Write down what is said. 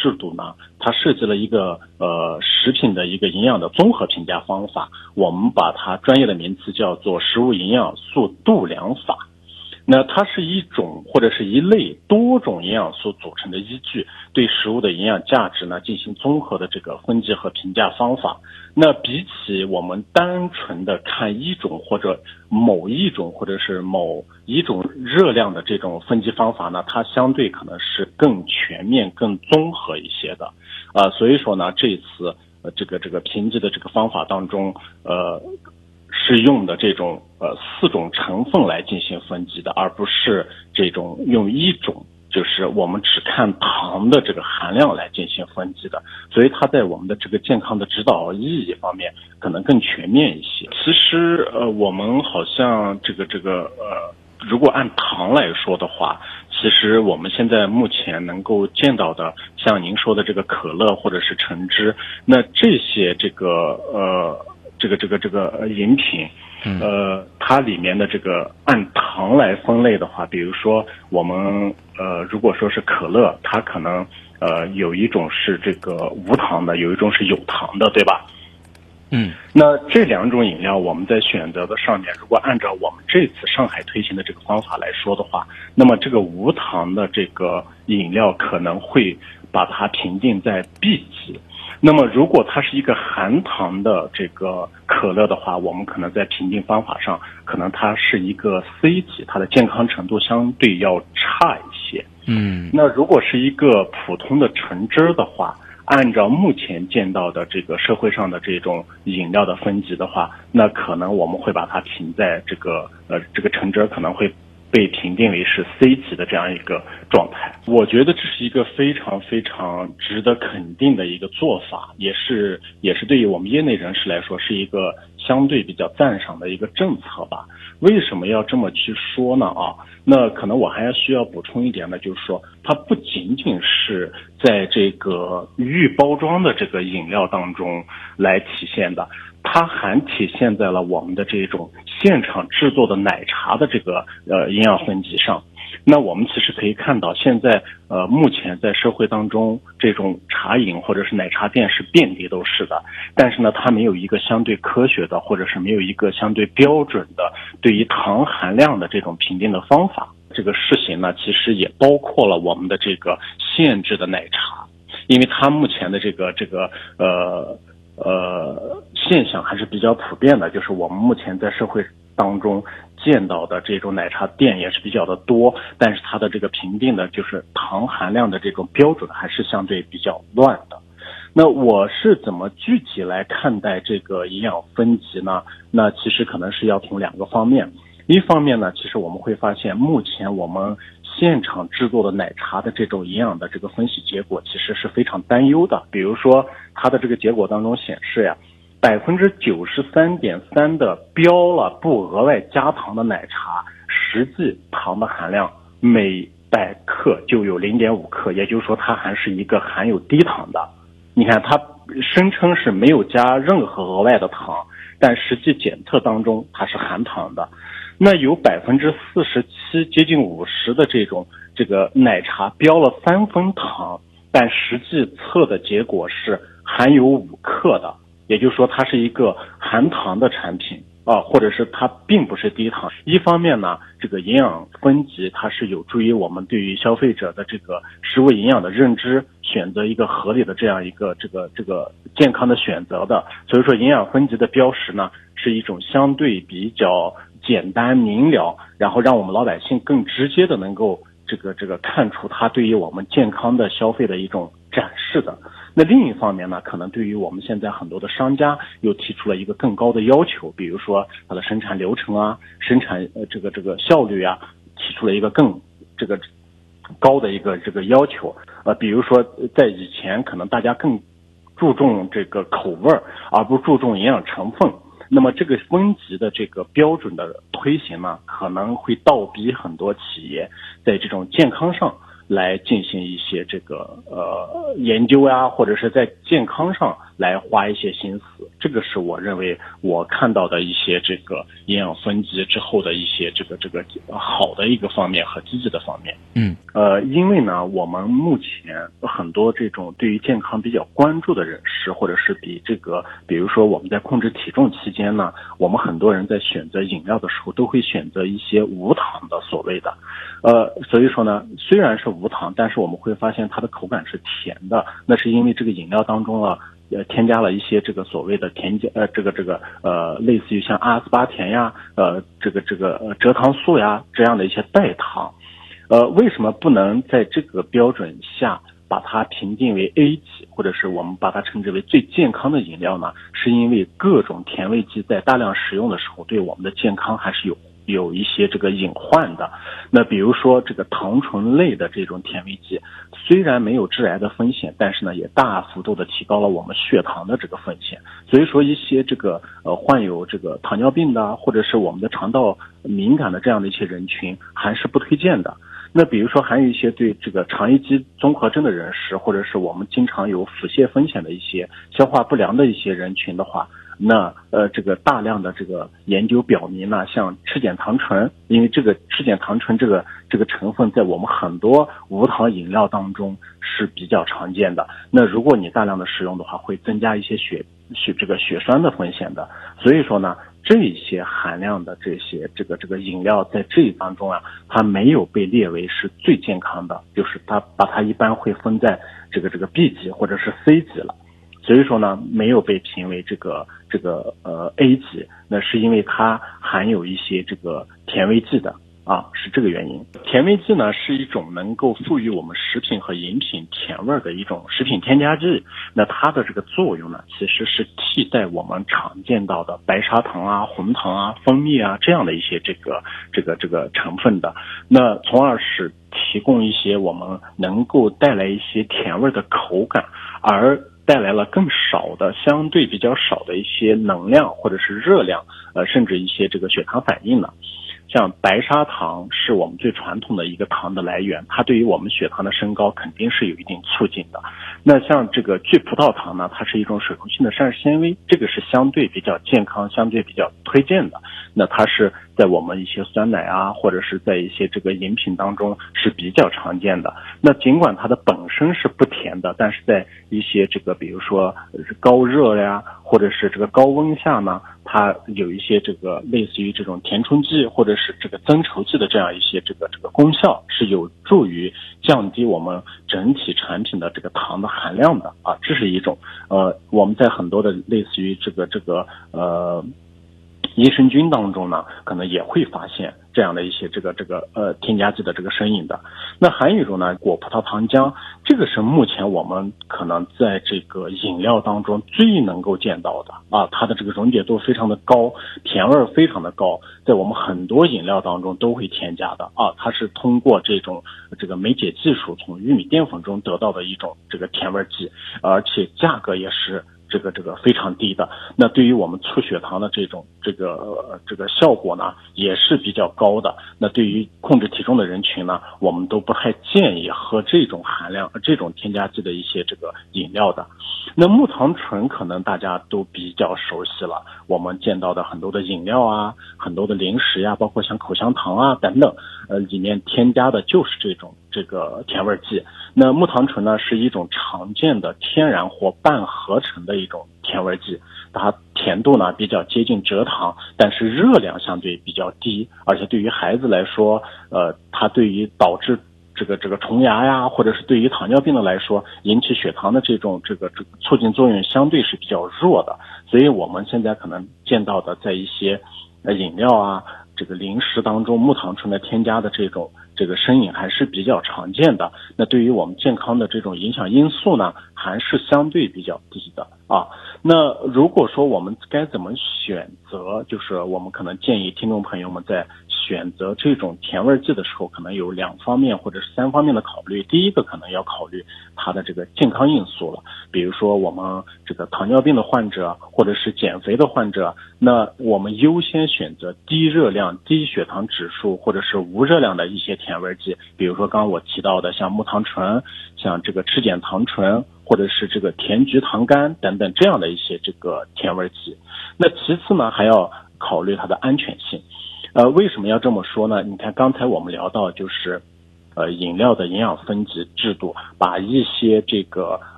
制度呢，它设计了一个食品的一个营养的综合评价方法，我们把它专业的名词叫做食物营养素度量法。那它是一种或者是一类多种营养素组成的依据，对食物的营养价值呢进行综合的这个分级和评价方法。那比起我们单纯的看一种或者某一种或者是某一种热量的这种分级方法呢，它相对可能是更全面、更综合一些的。所以说呢，这一次这个评级的这个方法当中，是用的这种4种成分来进行分级的，而不是这种用一种就是我们只看糖的这个含量来进行分级的，所以它在我们的这个健康的指导意义方面可能更全面一些。其实我们好像如果按糖来说的话，其实我们现在目前能够见到的，像您说的这个可乐或者是橙汁，那这些饮品，它里面的这个按糖来分类的话，比如说我们如果说是可乐，它可能有一种是这个无糖的，有一种是有糖的，对吧？那这2种饮料我们在选择的上面，如果按照我们这次上海推行的这个方法来说的话，那么这个无糖的这个饮料可能会把它评定在 B 级。那么如果它是一个含糖的这个可乐的话，我们可能在评定方法上可能它是一个 C 级，它的健康程度相对要差一些。那如果是一个普通的橙汁的话，按照目前见到的这个社会上的这种饮料的分级的话，那可能我们会把它评在这个橙汁可能会被评定为是 C 级的这样一个状态。我觉得这是一个非常非常值得肯定的一个做法，也是对于我们业内人士来说是一个相对比较赞赏的一个政策吧。为什么要这么去说呢？那可能我还需要补充一点呢，就是说它不仅仅是在这个预包装的这个饮料当中来体现的，它还体现在了我们的这种现场制作的奶茶的这个营养分级上。那我们其实可以看到，现在目前在社会当中，这种茶饮或者是奶茶店是遍地都是的，但是呢，它没有一个相对科学的，或者是没有一个相对标准的对于糖含量的这种评定的方法。这个试行呢，其实也包括了我们的这个限制的奶茶，因为它目前的这个现象还是比较普遍的，就是我们目前在社会当中见到的这种奶茶店也是比较的多，但是它的这个评定的就是糖含量的这种标准还是相对比较乱的。那我是怎么具体来看待这个营养分级呢？那其实可能是要从2个方面。一方面呢，其实我们会发现目前我们现场制作的奶茶的这种营养的这个分析结果其实是非常担忧的。比如说它的这个结果当中显示呀，93.3% 的标了不额外加糖的奶茶，实际糖的含量每100克就有 0.5 克，也就是说它还是一个含有低糖的。你看它声称是没有加任何额外的糖，但实际检测当中它是含糖的。那有 47%接近50%的这个奶茶标了3分糖，但实际测的结果是含有5克的，也就是说它是一个含糖的产品或者是它并不是低糖。一方面呢，这个营养分级它是有助于我们对于消费者的这个食物营养的认知，选择一个合理的这样一个这个健康的选择的。所以说营养分级的标识呢，是一种相对比较简单明了，然后让我们老百姓更直接的能够这个看出它对于我们健康的消费的一种展示的。那另一方面呢，可能对于我们现在很多的商家又提出了一个更高的要求，比如说它的生产流程啊，生产这个效率啊，提出了一个更高的一个要求。比如说在以前可能大家更注重这个口味而不注重营养成分，那么这个分级的这个标准的推行呢，可能会倒逼很多企业在这种健康上来进行一些研究呀，或者是在健康上来花一些心思。 这个是我认为我看到的一些这个营养分级之后的一些这个好的一个方面和积极的方面。因为呢，我们目前很多这种对于健康比较关注的人士，或者是比如说我们在控制体重期间呢，我们很多人在选择饮料的时候都会选择一些无糖的所谓的，所以说呢，虽然是无糖，但是我们会发现它的口感是甜的，那是因为这个饮料当中添加了一些这个所谓的添加类似于像阿斯巴甜呀，蔗糖素呀这样的一些代糖。为什么不能在这个标准下把它评定为 A 级，或者是我们把它称之为最健康的饮料呢？是因为各种甜味剂在大量使用的时候，对我们的健康还是有一些这个隐患的。那比如说这个糖醇类的这种甜味剂，虽然没有致癌的风险，但是呢也大幅度的提高了我们血糖的这个风险。所以说一些这个患有这个糖尿病的，或者是我们的肠道敏感的这样的一些人群，还是不推荐的。那比如说还有一些对这个肠易激综合征的人士，或者是我们经常有腹泻风险的一些消化不良的一些人群的话，那这个大量的这个研究表明呢，像赤碱糖醇，因为这个赤碱糖醇这个成分在我们很多无糖饮料当中是比较常见的。那如果你大量的使用的话，会增加一些血栓的风险的。所以说呢，这些含量的这些这个饮料在这当中啊，它没有被列为是最健康的，就是把它一般会分在这个 B 级或者是 C 级了。所以说呢，没有被评为这个A 级，那是因为它含有一些这个甜味剂的是这个原因。甜味剂呢是一种能够赋予我们食品和饮品甜味的一种食品添加剂，那它的这个作用呢，其实是替代我们常见到的白砂糖啊、红糖啊、蜂蜜啊这样的一些这个成分的，那从而是提供一些我们能够带来一些甜味的口感，而带来了更少的相对比较少的一些能量或者是热量，甚至一些这个血糖反应呢。像白砂糖是我们最传统的一个糖的来源，它对于我们血糖的升高肯定是有一定促进的。那像这个聚葡萄糖呢，它是一种水溶性的膳食纤维，这个是相对比较健康、相对比较推荐的。那它是在我们一些酸奶啊，或者是在一些这个饮品当中是比较常见的。那尽管它的本身是不甜的，但是在一些这个比如说高热呀，或者是这个高温下呢，它有一些这个类似于这种填充剂或者是这个增稠剂的这样一些这个功效，是有助于降低我们整体产品的这个糖的含量的这是一种我们在很多的类似于益生菌当中呢，可能也会发现这样的一些添加剂的这个身影的。那还有一种呢，果葡萄糖浆，这个是目前我们可能在这个饮料当中最能够见到的它的这个溶解度非常的高，甜味非常的高，在我们很多饮料当中都会添加的它是通过这个酶解技术从玉米淀粉中得到的一种这个甜味剂，而且价格也是这个非常低的。那对于我们促血糖的这个效果呢，也是比较高的。那对于控制体重的人群呢，我们都不太建议喝这种含量这种添加剂的一些这个饮料的。那木糖醇可能大家都比较熟悉了，我们见到的很多的饮料啊，很多的零食呀，包括像口香糖啊等等，里面添加的就是这个甜味剂。那木糖醇呢，是一种常见的天然或半合成的一种甜味剂，它甜度呢比较接近蔗糖，但是热量相对比较低，而且对于孩子来说，它对于导致这个虫牙呀，或者是对于糖尿病的来说，引起血糖的这个促进作用相对是比较弱的。所以我们现在可能见到的在一些饮料啊，这个零食当中木糖醇的添加的这个身影还是比较常见的。那对于我们健康的这种影响因素呢，还是相对比较低的那如果说我们该怎么选择，就是我们可能建议听众朋友们在选择这种甜味剂的时候，可能有2方面或者是3方面的考虑。第一个可能要考虑它的这个健康因素了，比如说我们这个糖尿病的患者或者是减肥的患者，那我们优先选择低热量、低血糖指数或者是无热量的一些甜味剂，比如说刚刚我提到的像木糖醇、像这个赤碱糖醇或者是这个甜菊糖苷等等这样的一些这个甜味剂。那其次呢，还要考虑它的安全性。为什么要这么说呢？你看刚才我们聊到就是饮料的营养分级制度，把一些这个